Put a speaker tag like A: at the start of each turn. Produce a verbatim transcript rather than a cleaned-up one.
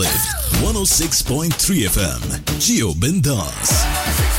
A: one oh six point three F M. Gio Bindas.